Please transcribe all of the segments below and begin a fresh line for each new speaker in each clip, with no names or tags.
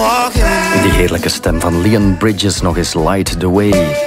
walking.
Die heerlijke stem van Leon Bridges, nog eens Light the Way.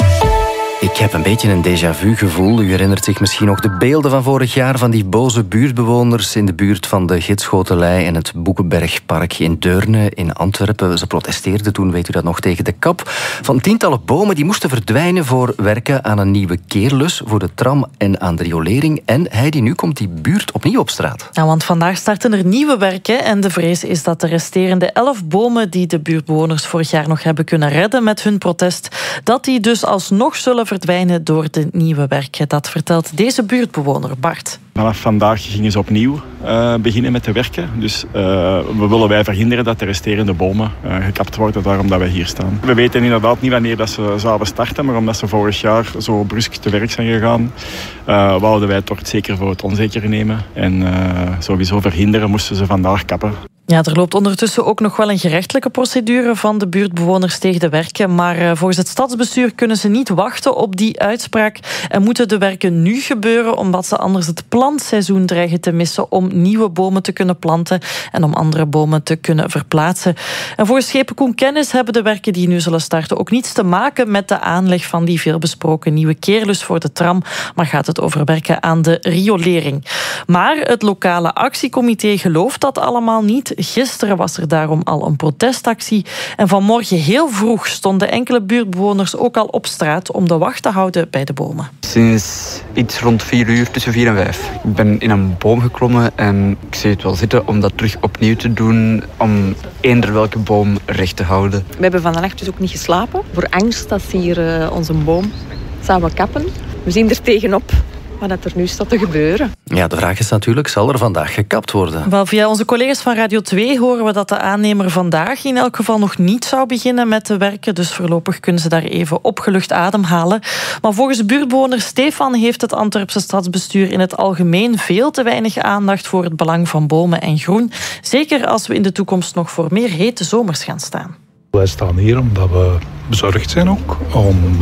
Ik heb een beetje een déjà vu gevoel. U herinnert zich misschien nog de beelden van vorig jaar van die boze buurtbewoners in de buurt van de Gidschotelij en het Boekenbergpark in Deurne in Antwerpen. Ze protesteerden toen, weet u dat nog, tegen de kap van tientallen bomen die moesten verdwijnen voor werken aan een nieuwe keerlus voor de tram en aan de riolering. En Heidi, nu komt die buurt opnieuw op straat.
Nou, want vandaag starten er nieuwe werken en de vrees is dat de resterende 11 bomen die de buurtbewoners vorig jaar nog hebben kunnen redden met hun protest, dat die dus alsnog zullen verdwijnen door de nieuwe werken. Dat vertelt deze buurtbewoner Bart.
Vanaf vandaag gingen ze opnieuw beginnen met te werken. Dus we willen wij verhinderen dat de resterende bomen gekapt worden, daarom dat wij hier staan. We weten inderdaad niet wanneer dat ze zouden starten, maar omdat ze vorig jaar zo brusk te werk zijn gegaan, wouden wij toch zeker voor het onzeker nemen. En sowieso verhinderen moesten ze vandaag kappen.
Ja, er loopt ondertussen ook nog wel een gerechtelijke procedure van de buurtbewoners tegen de werken. Maar volgens het stadsbestuur kunnen ze niet wachten op die uitspraak en moeten de werken nu gebeuren, omdat ze anders het plantseizoen dreigen te missen om nieuwe bomen te kunnen planten en om andere bomen te kunnen verplaatsen. En volgens schepen Koen Kennis hebben de werken die nu zullen starten ook niets te maken met de aanleg van die veelbesproken nieuwe keerlus voor de tram, maar gaat het over werken aan de riolering. Maar het lokale actiecomité gelooft dat allemaal niet. Gisteren was er daarom al een protestactie. En vanmorgen heel vroeg stonden enkele buurtbewoners ook al op straat om de wacht te houden bij de bomen.
Sinds iets rond 4 uur, tussen 4 en 5. Ik ben in een boom geklommen en ik zie het wel zitten om dat terug opnieuw te doen, om eender welke boom recht te houden.
We hebben vannacht dus ook niet geslapen, voor angst dat ze hier onze boom zouden kappen. We zien er tegenop wat er nu staat te gebeuren.
Ja, de vraag is natuurlijk, zal er vandaag gekapt worden?
Wel, via onze collega's van Radio 2 horen we dat de aannemer vandaag in elk geval nog niet zou beginnen met te werken. Dus voorlopig kunnen ze daar even opgelucht ademhalen. Maar volgens buurtbewoner Stefan heeft het Antwerpse stadsbestuur in het algemeen veel te weinig aandacht voor het belang van bomen en groen. Zeker als we in de toekomst nog voor meer hete zomers gaan staan.
Wij staan hier omdat we bezorgd zijn ook om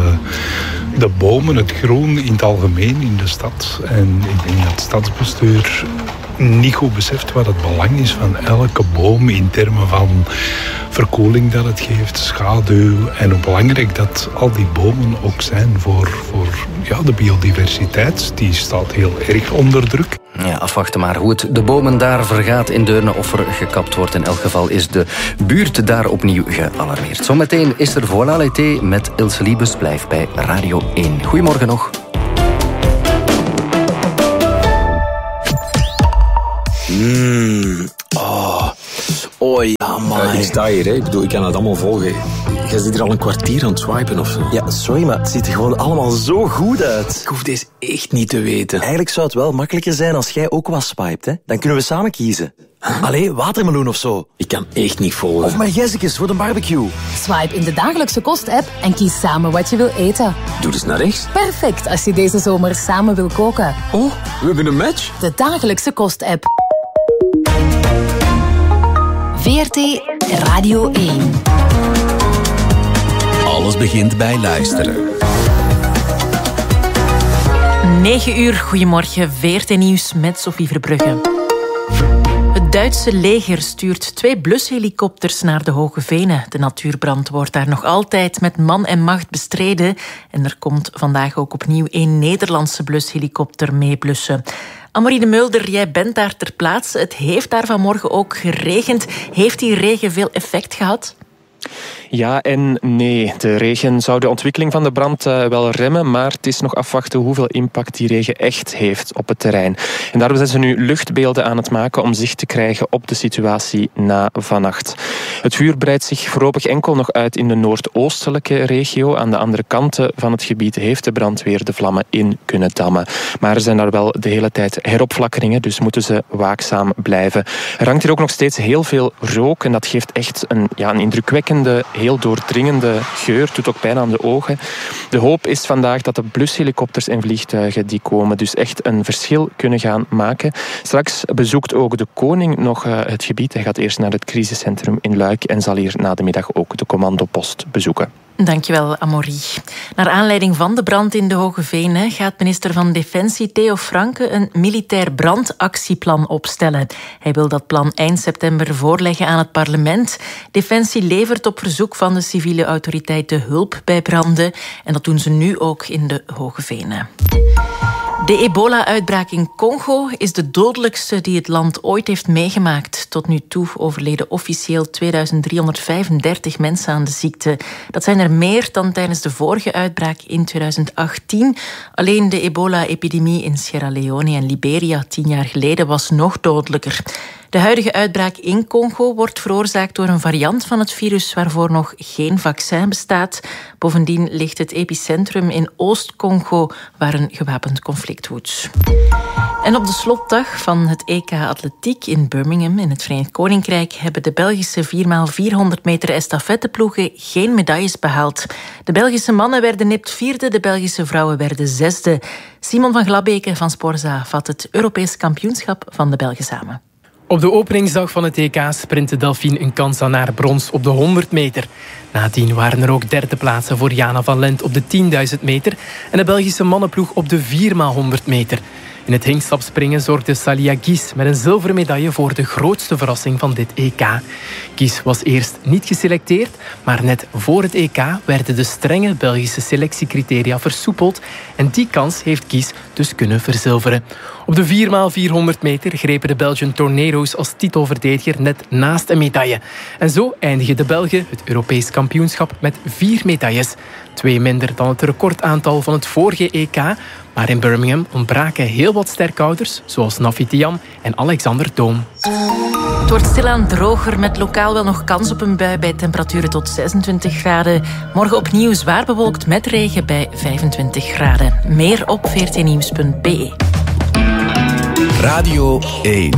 de bomen, het groen in het algemeen in de stad. En ik denk dat het stadsbestuur niet goed beseft wat het belang is van elke boom in termen van verkoeling dat het geeft, schaduw en hoe belangrijk dat al die bomen ook zijn voor de biodiversiteit. Die staat heel erg onder druk.
Ja, afwachten maar hoe het de bomen daar vergaat in Deurne of er gekapt wordt. In elk geval is de buurt daar opnieuw gealarmeerd. Zometeen is er Voilà l'été met Ilse Liebes. Blijf bij Radio 1. Goedemorgen nog.
Oh ja, man. Ik sta hier, hè. Ik bedoel, ik kan het allemaal volgen. Jij zit hier al een kwartier aan het swipen of zo.
Ja, sorry, maar het ziet er gewoon allemaal zo goed uit.
Ik hoef deze echt niet te weten.
Eigenlijk zou het wel makkelijker zijn als jij ook wat swipet, hè. Dan kunnen we samen kiezen. Allee, watermeloen of zo.
Ik kan echt niet volgen.
Of maïzekjes voor de barbecue.
Swipe in de Dagelijkse Kost-app en kies samen wat je wil eten.
Doe eens naar rechts.
Perfect als je deze zomer samen wil koken.
Oh, we hebben een match.
De Dagelijkse Kost-app. VRT Radio 1.
Alles begint bij luisteren.
9 uur, goedemorgen. VRT Nieuws met Sophie Verbrugge. Het Duitse leger stuurt 2 blushelikopters naar de Hoge Venen. De natuurbrand wordt daar nog altijd met man en macht bestreden. En er komt vandaag ook opnieuw 1 Nederlandse blushelikopter meeblussen. Anne-Marie de Mulder, jij bent daar ter plaatse. Het heeft daar vanmorgen ook geregend. Heeft die regen veel effect gehad?
Ja en nee. De regen zou de ontwikkeling van de brand wel remmen, maar het is nog afwachten hoeveel impact die regen echt heeft op het terrein. En daarom zijn ze nu luchtbeelden aan het maken om zicht te krijgen op de situatie na vannacht. Het vuur breidt zich voorlopig enkel nog uit in de noordoostelijke regio. Aan de andere kanten van het gebied heeft de brandweer de vlammen in kunnen dammen. Maar er zijn daar wel de hele tijd heropflakkeringen, dus moeten ze waakzaam blijven. Er hangt hier ook nog steeds heel veel rook en dat geeft echt een indrukwekkende, heel doordringende geur. Doet ook pijn aan de ogen. De hoop is vandaag dat de blushelikopters en vliegtuigen die komen dus echt een verschil kunnen gaan maken. Straks bezoekt ook de koning nog het gebied. Hij gaat eerst naar het crisiscentrum in Luik dadelijk en zal hier na de middag ook de commandopost bezoeken.
Dankjewel, Amaury. Naar aanleiding van de brand in de Hoge Venen gaat minister van Defensie Theo Franke een militair brandactieplan opstellen. Hij wil dat plan eind september voorleggen aan het parlement. Defensie levert op verzoek van de civiele autoriteiten hulp bij branden en dat doen ze nu ook in de Hoge Venen. De ebola-uitbraak in Congo is de dodelijkste die het land ooit heeft meegemaakt. Tot nu toe overleden officieel 2335 mensen aan de ziekte. Dat zijn er meer dan tijdens de vorige uitbraak in 2018. Alleen de ebola-epidemie in Sierra Leone en Liberia 10 jaar geleden was nog dodelijker. De huidige uitbraak in Congo wordt veroorzaakt door een variant van het virus waarvoor nog geen vaccin bestaat. Bovendien ligt het epicentrum in Oost-Congo, waar een gewapend conflict woedt. En op de slotdag van het EK Atletiek in Birmingham in het Verenigd Koninkrijk hebben de Belgische 4x400 meter estafetteploegen geen medailles behaald. De Belgische mannen werden nipt vierde, de Belgische vrouwen werden zesde. Simon van Glabeke van Sporza vat het Europees kampioenschap van de Belgen samen.
Op de openingsdag van het EK sprintte Delphine een kans aan naar brons op de 100 meter. Nadien waren er ook derde plaatsen voor Jana van Lent op de 10.000 meter en de Belgische mannenploeg op de 4x100 meter. In het hingstapspringen zorgde Salia Guis met een zilveren medaille voor de grootste verrassing van dit EK. Guis was eerst niet geselecteerd, maar net voor het EK werden de strenge Belgische selectiecriteria versoepeld en die kans heeft Guis dus kunnen verzilveren. Op de 4x400 meter grepen de Belgian Tornado's als titelverdediger net naast een medaille. En zo eindigen de Belgen het Europees kampioenschap met 4 medailles. 2 minder dan het recordaantal van het vorige EK. Maar in Birmingham ontbraken heel wat sterkhouders, zoals Nafi Thiam en Alexander Doom.
Het wordt stilaan droger met lokaal wel nog kans op een bui bij temperaturen tot 26 graden. Morgen opnieuw zwaar bewolkt met regen bij 25 graden. Meer op vrtnieuws.be.
Radio 1.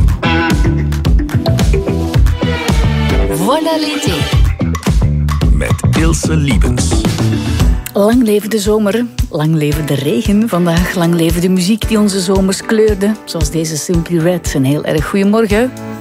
Voilà l'été.
Met Ilse Liebens.
Lang leven de zomer, lang leven de regen. Vandaag lang leven de muziek die onze zomers kleurde. Zoals deze Simply Red. Een heel erg goeiemorgen.